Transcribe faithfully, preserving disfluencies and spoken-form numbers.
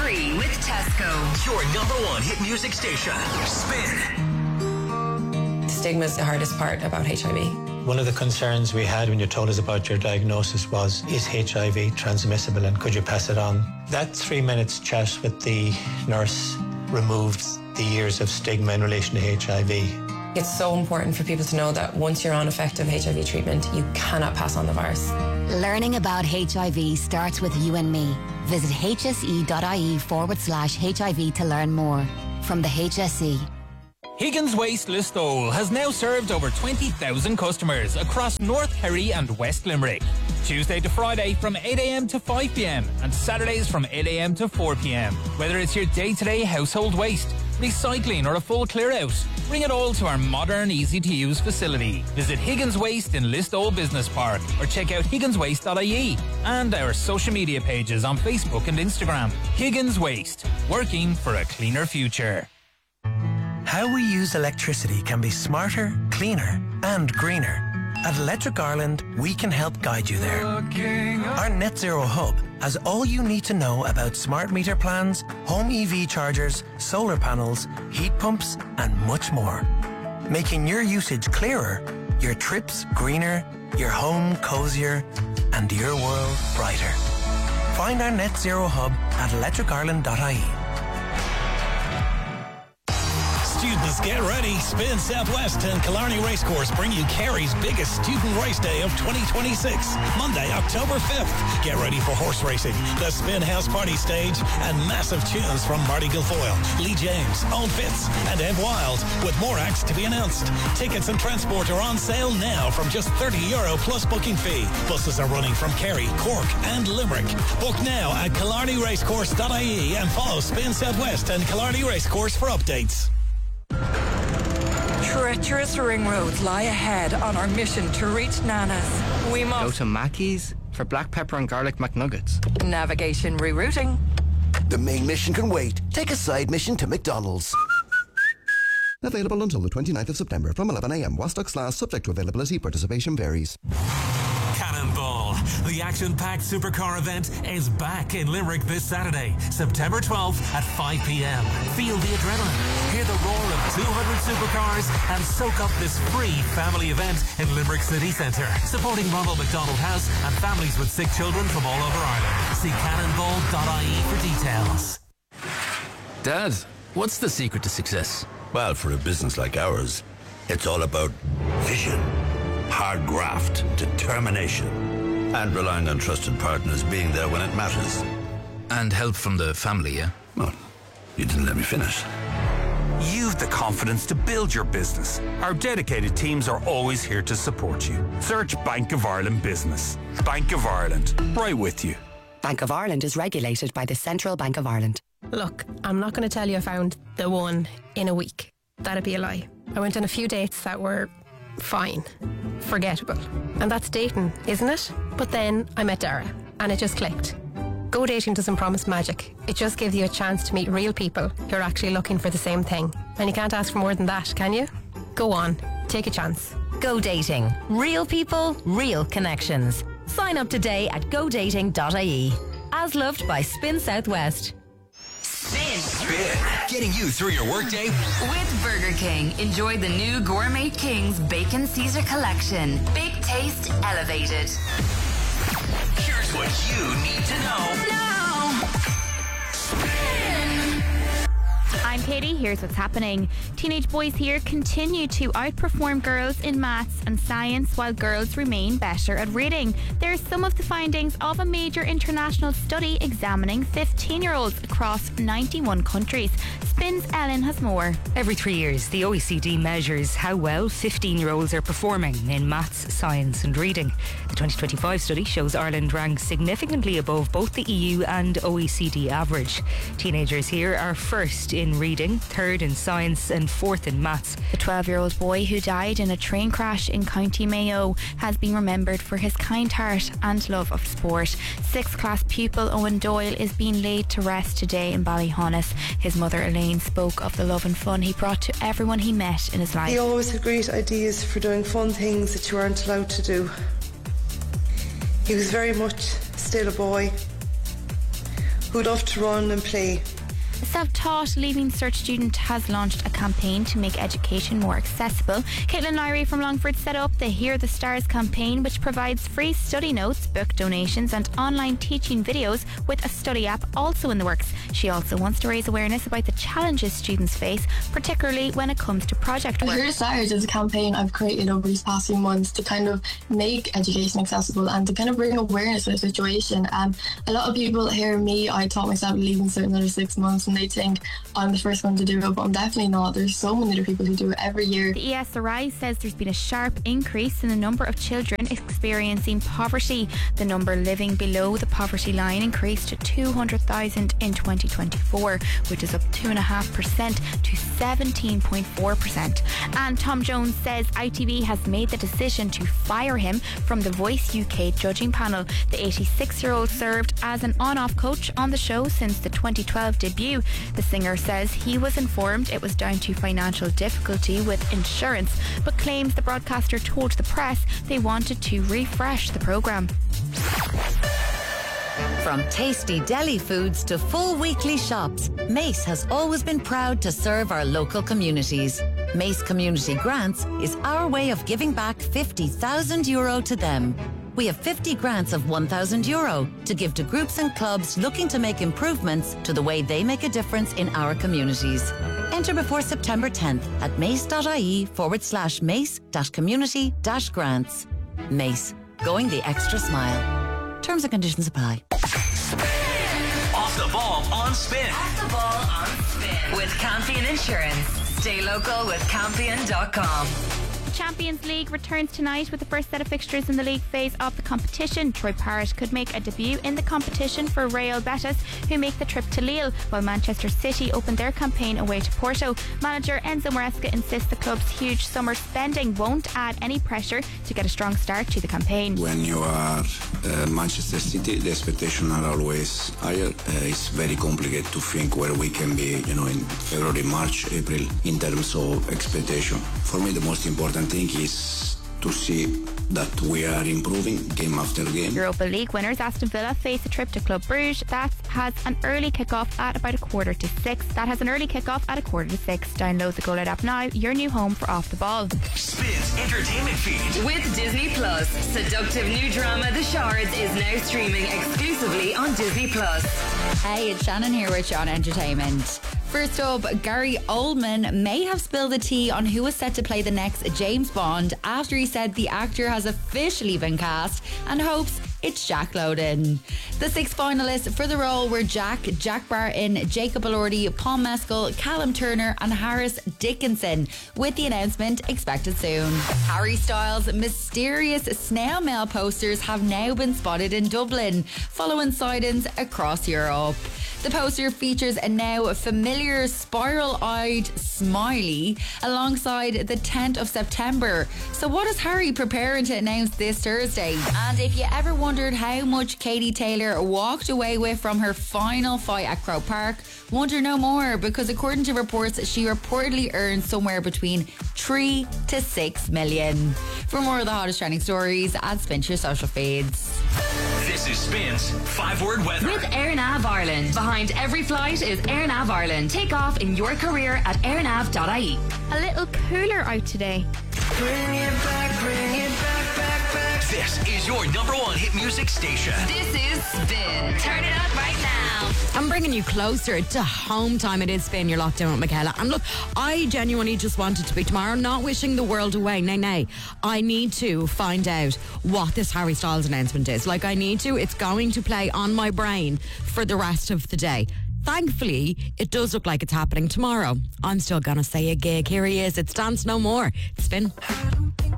three with Tesco. Your number one hit music station. Spin. Stigma is the hardest part about H I V. One of the concerns we had when you told us about your diagnosis was, is H I V transmissible and could you pass it on? That three minutes chat with the nurse removed the years of stigma in relation to H I V. It's so important for people to know that once you're on effective H I V treatment, you cannot pass on the virus. Learning about H I V starts with you and me. Visit hse.ie forward slash HIV to learn more. From the H S E. Higgins Waste Listowel has now served over twenty thousand customers across North Kerry and West Limerick. Tuesday to Friday from eight a.m. to five p.m. and Saturdays from eight a.m. to four p.m. Whether it's your day-to-day household waste, recycling or a full clear-out, bring it all to our modern, easy-to-use facility. Visit Higgins Waste in Listowel Business Park or check out higgins waste dot I E and our social media pages on Facebook and Instagram. Higgins Waste, working for a cleaner future. How we use electricity can be smarter, cleaner and greener. At Electric Ireland, we can help guide you there. Our Net Zero Hub has all you need to know about smart meter plans, home E V chargers, solar panels, heat pumps and much more. Making your usage clearer, your trips greener, your home cozier and your world brighter. Find our Net Zero Hub at electric ireland dot I E. Students, get ready. Spin Southwest and Killarney Racecourse bring you Kerry's biggest student race day of twenty twenty-six, Monday, October fifth. Get ready for horse racing, the Spin House Party stage, and massive tunes from Marty Guilfoyle, Lee James, Old Fitz, and Ed Wild, with more acts to be announced. Tickets and transport are on sale now from just thirty euro plus booking fee. Buses are running from Kerry, Cork, and Limerick. Book now at killarney racecourse dot I E and follow Spin Southwest and Killarney Racecourse for updates. Treacherous ring roads lie ahead on our mission to reach Nana's. We must go to Mackey's for black pepper and garlic McNuggets. Navigation rerouting. The main mission can wait. Take a side mission to McDonald's. Available until the twenty-ninth of September from eleven a.m. Wastock Slash, subject to availability. Participation varies. Cannonball, the action-packed supercar event, is back in Limerick this Saturday, September twelfth at five p.m. Feel the adrenaline, hear the roar of two hundred supercars, and soak up this free family event in Limerick City Centre, supporting Ronald McDonald House and families with sick children from all over Ireland. See cannonball dot I E for details. Dad, what's the secret to success? Well, for a business like ours, it's all about vision, hard graft, determination, and relying on trusted partners being there when it matters. And help from the family, yeah? Well, you didn't let me finish. You've the confidence to build your business. Our dedicated teams are always here to support you. Search Bank of Ireland Business. Bank of Ireland, right with you. Bank of Ireland is regulated by the Central Bank of Ireland. Look, I'm not going to tell you I found the one in a week. That'd be a lie. I went on a few dates that were fine, forgettable. And that's dating, isn't it? But then I met Dara and it just clicked. Go dating doesn't promise magic. It just gives you a chance to meet real people who are actually looking for the same thing. And you can't ask for more than that, can you? Go on, take a chance. Go dating. Real people, real connections. Sign up today at go dating dot I E. As loved by Spin Southwest. Spin. Spin. Getting you through your workday. With Burger King. Enjoy the new Gourmet King's Bacon Caesar Collection. Big taste elevated. Here's what you need to know. Now. Spin. I'm Katie, here's what's happening. Teenage boys here continue to outperform girls in maths and science while girls remain better at reading. There's some of the findings of a major international study examining fifteen-year-olds across ninety-one countries. Spins Ellen has more. Every three years, the O E C D measures how well fifteen-year-olds are performing in maths, science and reading. The twenty twenty-five study shows Ireland ranks significantly above both the E U and O E C D average. Teenagers here are first in reading, third in science and fourth in maths. The twelve-year-old boy who died in a train crash in County Mayo has been remembered for his kind heart and love of sport. Sixth class pupil Owen Doyle is being laid to rest today in Ballyhonus. His mother Elaine spoke of the love and fun he brought to everyone he met in his life. He always had great ideas for doing fun things that you weren't allowed to do. He was very much still a boy, who love to run and play. A self-taught Leaving Cert student has launched a campaign to make education more accessible. Caitlin Lowry from Longford set up the Hear the Stars campaign, which provides free study notes, book donations and online teaching videos, with a study app also in the works. She also wants to raise awareness about the challenges students face, particularly when it comes to project work. Hear the Stars is a campaign I've created over these past few months to kind of make education accessible and to kind of bring awareness to the situation. Um, a lot of people hear me, I taught myself Leaving Cert in another six months, and they think I'm the first one to do it, but I'm definitely not. There's so many other people who do it every year. The E S R I says there's been a sharp increase in the number of children experiencing poverty. The number living below the poverty line increased to two hundred thousand in twenty twenty-four, which is up two point five percent to seventeen point four percent. And Tom Jones says I T V has made the decision to fire him from the Voice U K judging panel. The eighty-six-year-old served as an on-off coach on the show since the twenty twelve debut. The singer says he was informed it was down to financial difficulty with insurance, but claims the broadcaster told the press they wanted to refresh the programme. From tasty deli foods to full weekly shops, Mace has always been proud to serve our local communities. Mace Community Grants is our way of giving back fifty thousand euro to them. We have fifty grants of one thousand euro to give to groups and clubs looking to make improvements to the way they make a difference in our communities. Enter before September tenth at mace.ie forward slash mace dash community dash grants. Mace, going the extra smile. Terms and conditions apply. Off the ball on Spin. Off the ball on Spin. With Campion Insurance. Stay local with campion dot com. Champions League returns tonight with the first set of fixtures in the league phase of the competition. Troy Parrott could make a debut in the competition for Real Betis, who make the trip to Lille, while Manchester City open their campaign away to Porto. Manager Enzo Maresca insists the club's huge summer spending won't add any pressure to get a strong start to the campaign. When you are uh, Manchester City, the expectations are always higher. Uh, it's very complicated to think where we can be, you know, in February, March, April, in terms of expectation. For me, the most important thing is to see that we are improving game after game. Europa League winners Aston Villa face a trip to Club Brugge. That has an early kick-off at about a quarter to six. That has an early kick-off at a quarter to six. Download the Go Loud app now, your new home for Off the Ball. Spin's entertainment feed. With Disney Plus, seductive new drama The Shards is now streaming exclusively on Disney Plus. Hey, it's Shannon here with Sean Entertainment. First up, Gary Oldman may have spilled the tea on who is set to play the next James Bond after he said the actor has officially been cast and hopes it's Jack Lowden. The six finalists for the role were Jack, Jack Barton, Jacob Elordi, Paul Mescal, Callum Turner and Harris Dickinson, with the announcement expected soon. Harry Styles' mysterious snail mail posters have now been spotted in Dublin, following sightings across Europe. The poster features a now familiar spiral-eyed smiley alongside the tenth of September. So what is Harry preparing to announce this Thursday? And if you ever wondered how much Katie Taylor walked away with from her final fight at Croke Park, wonder no more, because according to reports, she reportedly earned somewhere between three to six million. For more of the hottest trending stories, add Spin to your social feeds. This is Spin's five-word weather. With AirNav Ireland. Behind every flight is AirNav Ireland. Take off in your career at airnav dot I E. A little cooler out today. Bring it back, bring it back, back, back. This is your number one hit music station. This is Spin. Turn it up right now. I'm bringing you closer to home time. It is Spin. You're locked down with Michaela. And look, I genuinely just wanted to be tomorrow, not wishing the world away. Nay, nay. I need to find out what this Harry Styles announcement is. Like, I need to. It's going to play on my brain for the rest of the day. Thankfully, it does look like it's happening tomorrow. I'm still going to say a gig. Here he is. It's Dance No More. Spin.